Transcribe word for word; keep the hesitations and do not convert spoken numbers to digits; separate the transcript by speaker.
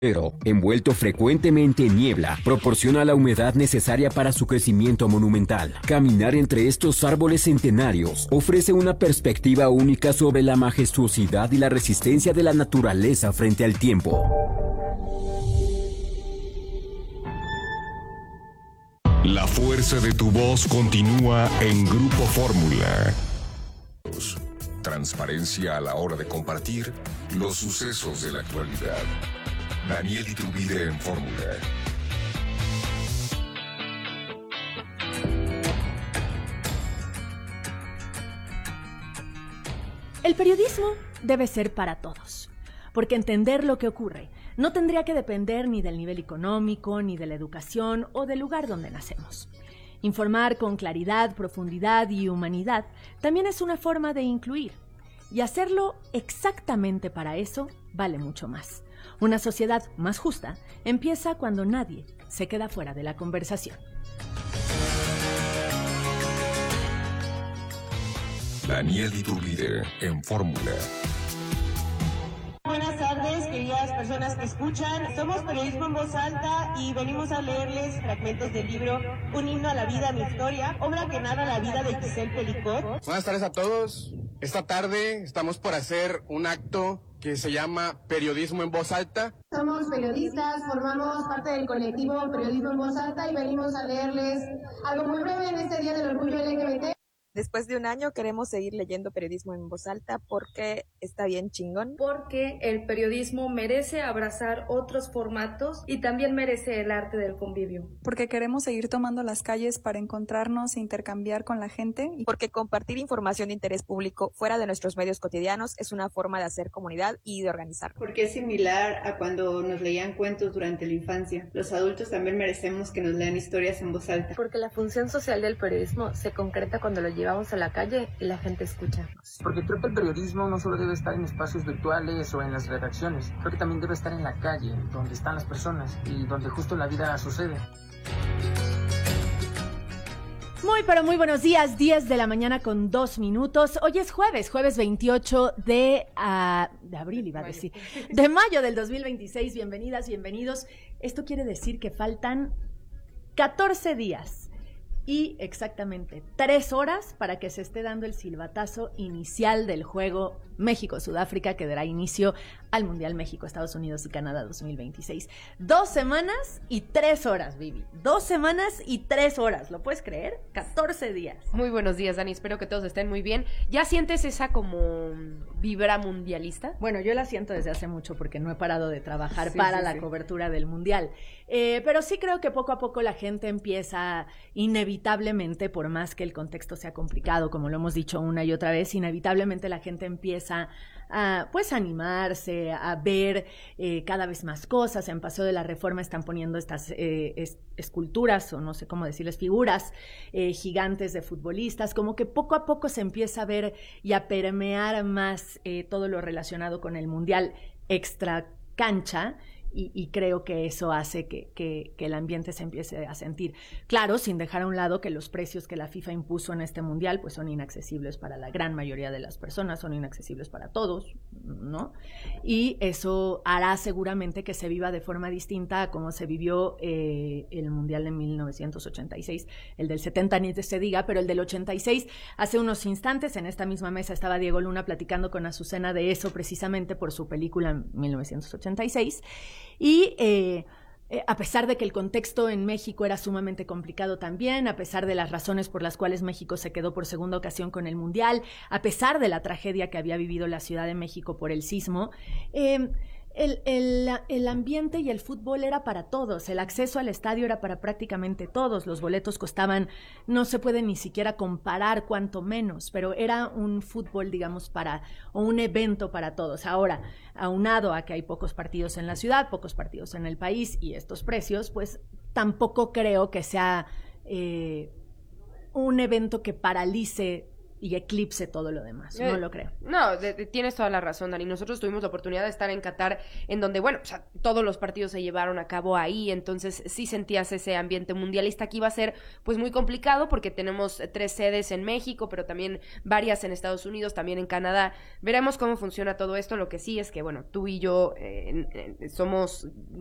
Speaker 1: Pero, envuelto frecuentemente en niebla, proporciona la humedad necesaria para su crecimiento monumental. Caminar entre estos árboles centenarios ofrece una perspectiva única sobre la majestuosidad y la resistencia de la naturaleza frente al tiempo.
Speaker 2: La fuerza de tu voz continúa en Grupo Fórmula. Transparencia a la hora de compartir los sucesos de la actualidad. Daniel Iturbide en Fórmula.
Speaker 3: El periodismo debe ser para todos, porque entender lo que ocurre no tendría que depender ni del nivel económico, ni de la educación o del lugar donde nacemos. Informar con claridad, profundidad y humanidad también es una forma de incluir, y hacerlo exactamente para eso vale mucho más. Una sociedad más justa empieza cuando nadie se queda fuera de la conversación.
Speaker 2: Daniel Iturbide en Fórmula.
Speaker 4: Buenas tardes, queridas personas que escuchan. Somos Periodismo en Voz Alta y venimos a leerles fragmentos del libro Un himno a la vida, mi historia, obra que narra la vida de Giselle Pelicot.
Speaker 5: Buenas tardes a todos. Esta tarde estamos por hacer un acto que se llama Periodismo en Voz Alta.
Speaker 6: Somos periodistas, formamos parte del colectivo Periodismo en Voz Alta y venimos a leerles algo muy breve en este Día del Orgullo L G B T.
Speaker 7: Después de un año queremos seguir leyendo periodismo en voz alta porque está bien chingón.
Speaker 8: Porque el periodismo merece abrazar otros formatos y también merece el arte del convivio.
Speaker 9: Porque queremos seguir tomando las calles para encontrarnos e intercambiar con la gente.
Speaker 7: Porque compartir información de interés público fuera de nuestros medios cotidianos es una forma de hacer comunidad y de organizar.
Speaker 10: Porque es similar a cuando nos leían cuentos durante la infancia. Los adultos también merecemos que nos lean historias en voz alta.
Speaker 11: Porque la función social del periodismo se concreta cuando lo llevamos a la calle y la gente escucha.
Speaker 12: Porque creo que el periodismo no solo debe estar en espacios virtuales o en las redacciones, creo que también debe estar en la calle, donde están las personas y donde justo la vida sucede.
Speaker 3: Muy, pero muy buenos días, diez de la mañana con dos minutos. Hoy es jueves, jueves veintiocho de, uh, de abril, iba a decir, de mayo del dos mil veintiséis. Bienvenidas, bienvenidos. Esto quiere decir que faltan catorce días. Y exactamente tres horas para que se esté dando el silbatazo inicial del juego México-Sudáfrica, que dará inicio al Mundial México, Estados Unidos y Canadá dos mil veintiséis. Dos semanas y tres horas, Vivi. Dos semanas y tres horas, ¿lo puedes creer? catorce días.
Speaker 13: Muy buenos días, Dani. Espero que todos estén muy bien. ¿Ya sientes esa como vibra mundialista?
Speaker 3: Bueno, yo la siento desde hace mucho porque no he parado de trabajar
Speaker 13: sí,
Speaker 3: para
Speaker 13: sí,
Speaker 3: la
Speaker 13: sí.
Speaker 3: cobertura del Mundial. Eh, pero sí creo que poco a poco la gente empieza inevitablemente, por más que el contexto sea complicado, como lo hemos dicho una y otra vez, inevitablemente la gente empieza a pues animarse, a ver eh, cada vez más cosas. En Paseo de la Reforma están poniendo estas eh, es, esculturas, o no sé cómo decirles, figuras eh, gigantes de futbolistas, como que poco a poco se empieza a ver y a permear más eh, todo lo relacionado con el Mundial extra cancha. Y, y creo que eso hace que, que, que el ambiente se empiece a sentir. Claro, sin dejar a un lado que los precios que la FIFA impuso en este mundial pues son inaccesibles para la gran mayoría de las personas, son inaccesibles para todos, ¿no? Y eso hará seguramente que se viva de forma distinta a como se vivió eh, el mundial de mil novecientos ochenta y seis, el del setenta ni se diga, pero el del ochenta y seis, hace unos instantes en esta misma mesa estaba Diego Luna platicando con Azucena de eso precisamente por su película mil novecientos ochenta y seis. Y eh, eh, a pesar de que el contexto en México era sumamente complicado también, a pesar de las razones por las cuales México se quedó por segunda ocasión con el Mundial, a pesar de la tragedia que había vivido la Ciudad de México por el sismo, eh, el, el, el ambiente y el fútbol era para todos, el acceso al estadio era para prácticamente todos, los boletos costaban, no se puede ni siquiera comparar cuánto menos, pero era un fútbol, digamos, para, o un evento para todos. Ahora, aunado a que hay pocos partidos en la ciudad, pocos partidos en el país y estos precios, pues tampoco creo que sea eh, un evento que paralice y eclipse todo lo demás.
Speaker 13: Eh,
Speaker 3: no lo creo.
Speaker 13: No, de, de, tienes toda la razón, Dani. Nosotros tuvimos la oportunidad de estar en Qatar, en donde, bueno, o sea, todos los partidos se llevaron a cabo ahí, entonces sí sentías ese ambiente mundialista. Aquí va a ser pues muy complicado porque tenemos tres sedes en México, pero también varias en Estados Unidos, también en Canadá. Veremos cómo funciona todo esto. Lo que sí es que, bueno, tú y yo eh, eh, somos